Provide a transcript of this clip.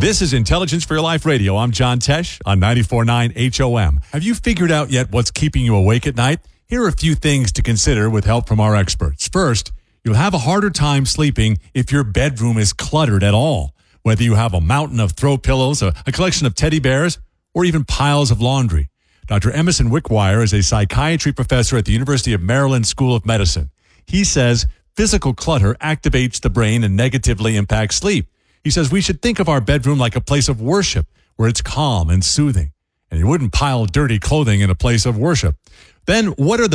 This is Intelligence for Your Life Radio. I'm John Tesh on 94.9 HOM. Have you figured out yet what's keeping you awake at night? Here are a few things to consider with help from our experts. First, you'll have a harder time sleeping if your bedroom is cluttered at all. Whether you have a mountain of throw pillows, a collection of teddy bears, or even piles of laundry. Dr. Emerson Wickwire is a psychiatry professor at the University of Maryland School of Medicine. He says physical clutter activates the brain and negatively impacts sleep. He says we should think of our bedroom like a place of worship where it's calm and soothing. And you wouldn't pile dirty clothing in a place of worship. Then what are the